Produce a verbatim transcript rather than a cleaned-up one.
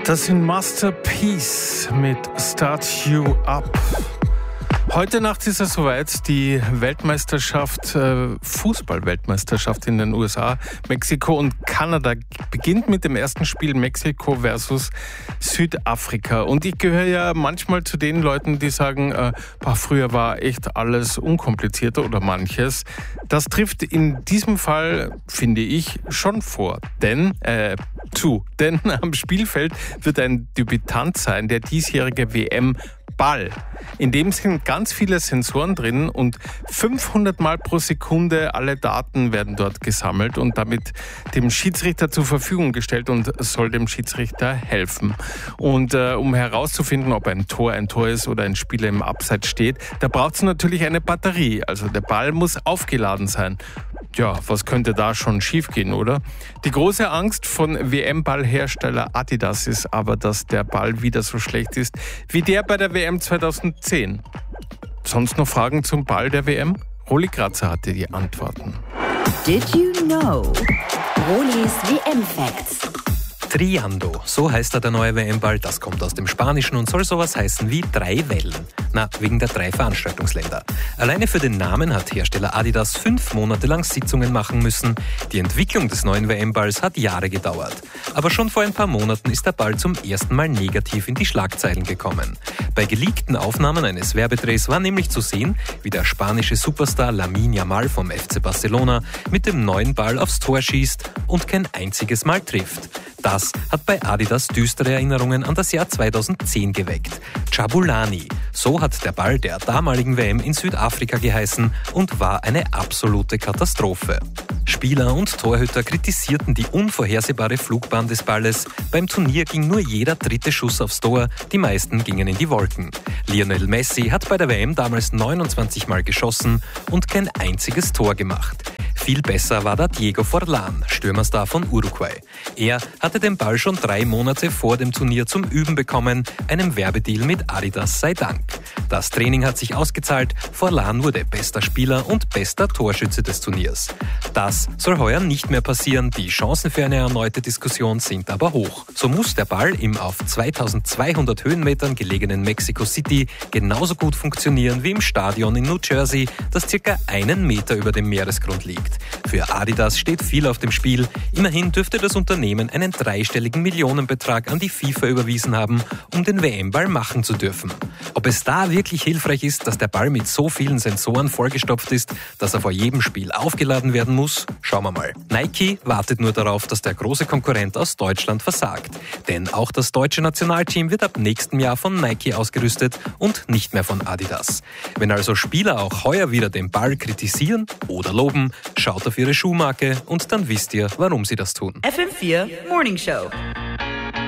Das sind Masterpiece mit Start You Up. Heute Nacht ist es soweit, die Weltmeisterschaft, äh, Fußball-Weltmeisterschaft in den U S A, Mexiko und Kanada beginnt mit dem ersten Spiel Mexiko versus Südafrika. Und ich gehöre ja manchmal zu den Leuten, die sagen, äh, boah, früher war echt alles unkomplizierter oder manches. Das trifft in diesem Fall, finde ich, schon vor. Denn, äh, zu, denn am Spielfeld wird ein Debütant sein, der diesjährige W M-Ball. In dem sind ganz viele Sensoren drin und fünfhundert Mal pro Sekunde alle Daten werden dort gesammelt und damit dem Schiedsrichter zur Verfügung gestellt und soll dem Schiedsrichter helfen. Und äh, um herauszufinden, ob ein Tor ein Tor ist oder ein Spieler im Abseits steht, da braucht es natürlich eine Batterie. Also der Ball muss aufgeladen sein. Ja, was könnte da schon schiefgehen, oder? Die große Angst von W M-Ballhersteller Adidas ist aber, dass der Ball wieder so schlecht ist wie der bei der W M zweitausendzehn. Sonst noch Fragen zum Ball der W M? Roli Kratzer hatte die Antworten. Did you know? Rolis W M-Facts. Triando, so heißt er der neue W M-Ball, das kommt aus dem Spanischen und soll sowas heißen wie drei Wellen. Na, wegen der drei Veranstaltungsländer. Alleine für den Namen hat Hersteller Adidas fünf Monate lang Sitzungen machen müssen. Die Entwicklung des neuen W M-Balls hat Jahre gedauert. Aber schon vor ein paar Monaten ist der Ball zum ersten Mal negativ in die Schlagzeilen gekommen. Bei geleakten Aufnahmen eines Werbedrehs war nämlich zu sehen, wie der spanische Superstar Lamine Yamal vom F C Barcelona mit dem neuen Ball aufs Tor schießt und kein einziges Mal trifft. Das hat bei Adidas düstere Erinnerungen an das Jahr zweitausendzehn geweckt. Jabulani, so hat der Ball der damaligen W M in Südafrika geheißen und war eine absolute Katastrophe. Spieler und Torhüter kritisierten die unvorhersehbare Flugbahn des Balles. Beim Turnier ging nur jeder dritte Schuss aufs Tor, die meisten gingen in die Wolken. Lionel Messi hat bei der W M damals neunundzwanzig Mal geschossen und kein einziges Tor gemacht. Viel besser war da Diego Forlán, Stürmerstar von Uruguay. Er hatte den Ball schon drei Monate vor dem Turnier zum Üben bekommen, einem Werbedeal mit Adidas sei Dank. Das Training hat sich ausgezahlt, Forlán wurde bester Spieler und bester Torschütze des Turniers. Das soll heuer nicht mehr passieren, die Chancen für eine erneute Diskussion sind aber hoch. So muss der Ball im auf zweitausendzweihundert Höhenmetern gelegenen Mexico City genauso gut funktionieren wie im Stadion in New Jersey, das circa einen Meter über dem Meeresgrund liegt. Für Adidas steht viel auf dem Spiel. Immerhin dürfte das Unternehmen einen dreistelligen Millionenbetrag an die FIFA überwiesen haben, um den W M-Ball machen zu dürfen. Ob es da wirklich hilfreich ist, dass der Ball mit so vielen Sensoren vollgestopft ist, dass er vor jedem Spiel aufgeladen werden muss, schauen wir mal. Nike wartet nur darauf, dass der große Konkurrent aus Deutschland versagt. Denn auch das deutsche Nationalteam wird ab nächstem Jahr von Nike ausgerüstet und nicht mehr von Adidas. Wenn also Spieler auch heuer wieder den Ball kritisieren oder loben, schaut auf ihre Schuhmarke und dann wisst ihr, warum sie das tun. F M vier Morning Show.